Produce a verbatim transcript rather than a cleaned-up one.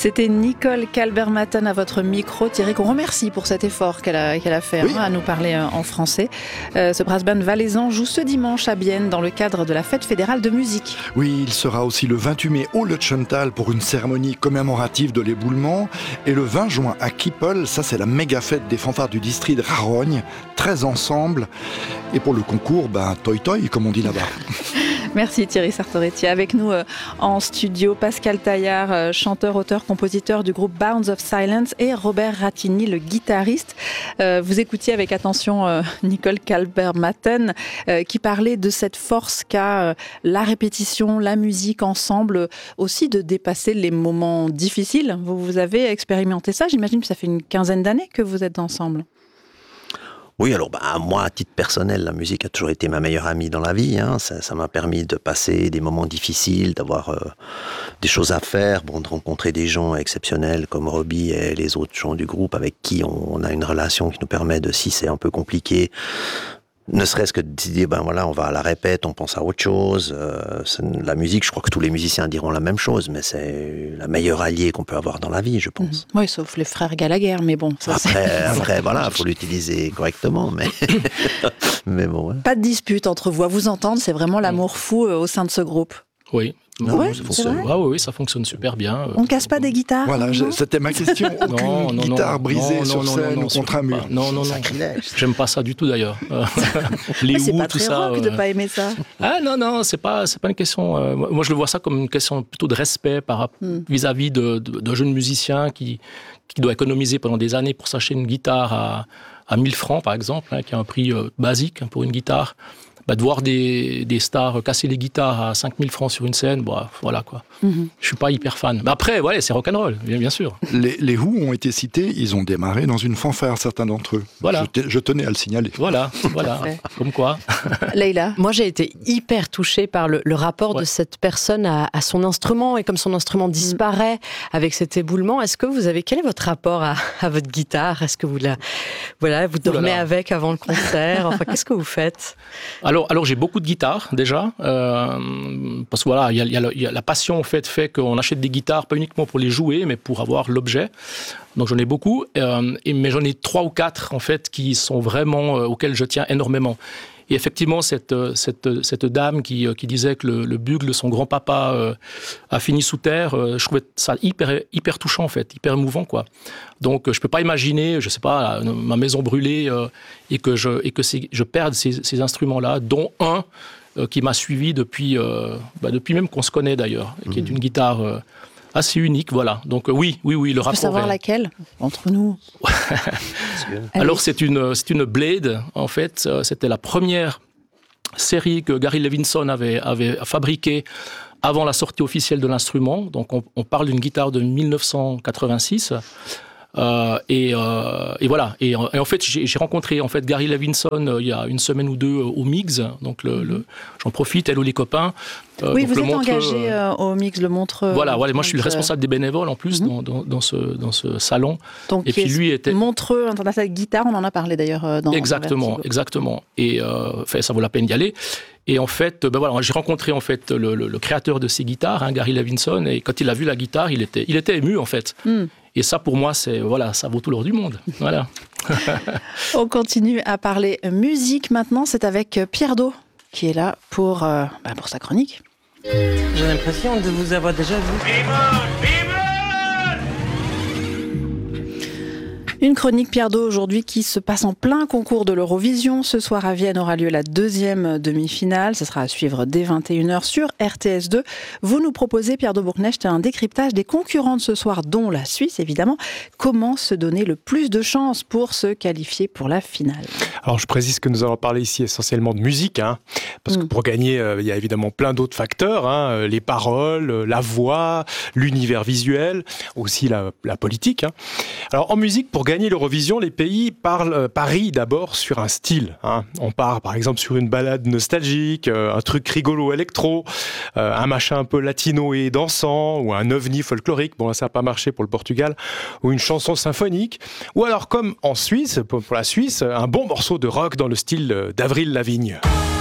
C'était Nicole Calber-Matten à votre micro, Thierry, qu'on remercie pour cet effort qu'elle a, qu'elle a fait oui. hein, à nous parler en français. Euh, ce brass band valaisan joue ce dimanche à Bienne dans le cadre de la fête fédérale de musique. Oui, il sera aussi le vingt-huit mai au Le Chantal pour une cérémonie commémorative de l'éboulement. Et le vingt juin à Kippel, ça c'est la méga fête des fanfares du district de Rarogne. treize ensemble. Et pour le concours, ben, toi toi, comme on dit là-bas. Merci Thierry Sartoretti. Avec nous euh, en studio, Pascal Taillard, euh, chanteur, auteur, compositeur du groupe Bounds of Silence et Robert Ratigny, le guitariste. Euh, vous écoutiez avec attention euh, Nicole Calber-Matten euh, qui parlait de cette force qu'a euh, la répétition, la musique ensemble, euh, aussi de dépasser les moments difficiles. Vous, vous avez expérimenté ça, j'imagine que ça fait une quinzaine d'années que vous êtes ensemble. Oui, alors bah, moi, à titre personnel, la musique a toujours été ma meilleure amie dans la vie. Hein. Ça, ça m'a permis de passer des moments difficiles, d'avoir euh, des choses à faire, bon, de rencontrer des gens exceptionnels comme Robbie et les autres gens du groupe avec qui on, on a une relation qui nous permet de, si c'est un peu compliqué, ne serait-ce que de dire, ben voilà, on va à la répète, on pense à autre chose. Euh, la musique, je crois que tous les musiciens diront la même chose, mais c'est la meilleure alliée qu'on peut avoir dans la vie, je pense. Mmh. Oui, sauf les frères Gallagher, mais bon. Ça, après, c'est... après, voilà, il faut l'utiliser correctement, mais, mais bon. Ouais. Pas de dispute entre vous. À vous entendre, c'est vraiment l'amour fou euh, au sein de ce groupe. Oui. Non, ouais, c'est vrai. Ah oui, oui, ça fonctionne super bien. On ne casse pas des guitares. Voilà, je, c'était ma question. Aucune non, non, guitare non, brisée non, sur non, scène non, non, ou contre un mur. Pas. Non, non, non. J'aime pas ça du tout d'ailleurs. Les c'est ou, pas tout très ça. rock de pas aimer ça. Ah non, non, c'est pas, c'est pas une question. Euh, moi, je le vois ça comme une question plutôt de respect par, hmm. vis-à-vis de, de, de jeunes musiciens qui, qui doit économiser pendant des années pour s'acheter une guitare à, à mille francs, par exemple, hein, qui a un prix euh, basique hein, pour une guitare. Bah, de voir des, des stars casser les guitares à cinq mille francs sur une scène, bah, voilà quoi. Mm-hmm. Je suis pas hyper fan. Mais après, ouais, c'est rock'n'roll, bien, bien sûr. Les, les Who ont été cités, ils ont démarré dans une fanfare, certains d'entre eux. Voilà. Je, je tenais à le signaler. Voilà, voilà. Comme quoi. Leïla. Moi, j'ai été hyper touchée par le, le rapport ouais. de cette personne à, à son instrument, et comme son instrument disparaît mm. avec cet éboulement, est-ce que vous avez, quel est votre rapport à, à votre guitare ? Est-ce que vous la, voilà, vous dormez avec avant le concert ? Enfin, qu'est-ce que vous faites ? Alors, Alors, j'ai beaucoup de guitares, déjà, euh, parce que voilà, il y, y, y a la passion, en fait, fait qu'on achète des guitares, pas uniquement pour les jouer, mais pour avoir l'objet. Donc, j'en ai beaucoup, euh, et, mais j'en ai trois ou quatre, en fait, qui sont vraiment, euh, auxquels je tiens énormément. Et effectivement, cette, cette, cette dame qui, qui disait que le, le bugle de son grand-papa euh, a fini sous terre, euh, je trouvais ça hyper, hyper touchant, en fait, hyper émouvant, quoi. Donc, je ne peux pas imaginer, je ne sais pas, ma maison brûlée euh, et que, je, et que je perde ces, ces instruments-là, dont un euh, qui m'a suivi depuis, euh, bah, depuis même qu'on se connaît, d'ailleurs, mmh. qui est une guitare... Euh, assez unique, voilà. Donc euh, oui, oui, oui, le rapport. On peut savoir est... laquelle entre nous. Alors c'est une, c'est une Blade. En fait, c'était la première série que Gary Levinson avait, avait fabriquée avant la sortie officielle de l'instrument. Donc on, on parle d'une guitare de dix-neuf cent quatre-vingt-six. Euh, et, euh, et voilà. Et, et en fait, j'ai, j'ai rencontré en fait Gary Levinson euh, il y a une semaine ou deux euh, au Mix. Donc le, le, j'en profite, elle ou les copains. Euh, oui, vous êtes montre, engagé euh, au Mix, le Montreux. Voilà, voilà. Moi, je suis le responsable des bénévoles en plus mm-hmm. dans, dans, dans, ce, dans ce salon. Donc, et puis lui était Montreux International Guitare. On en a parlé d'ailleurs dans. Exactement, dans exactement. Et euh, fait, ça vaut la peine d'y aller. Et en fait, ben voilà, j'ai rencontré en fait le, le, le créateur de ces guitares, hein, Gary Levinson, et quand il a vu la guitare, il était, il était ému en fait. Mm. Et ça, pour moi, c'est voilà, ça vaut tout l'or du monde. Voilà. On continue à parler musique maintenant. C'est avec Pierre Do qui est là pour euh, bah, pour sa chronique. J'ai l'impression de vous avoir déjà vu. Une chronique Pierre Do aujourd'hui qui se passe en plein concours de l'Eurovision. Ce soir à Vienne aura lieu la deuxième demi-finale. Ce sera à suivre dès vingt et une heures sur R T S deux. Vous nous proposez, Pierre Do Bourknecht, un décryptage des concurrents de ce soir, dont la Suisse évidemment. Comment se donner le plus de chances pour se qualifier pour la finale ? Alors je précise que nous allons parler ici essentiellement de musique, hein, parce mmh. que pour gagner, euh, il y a évidemment plein d'autres facteurs, hein, les paroles, la voix, l'univers visuel, aussi la, la politique. Hein. Alors en musique, pour gagner l'Eurovision, les pays parlent, euh, parient d'abord sur un style. Hein. On part par exemple sur une balade nostalgique, euh, un truc rigolo électro, euh, un machin un peu latino et dansant, ou un ovni folklorique, bon là ça n'a pas marché pour le Portugal, ou une chanson symphonique, ou alors comme en Suisse, pour, pour la Suisse, un bon morceau de rock dans le style d'Avril Lavigne.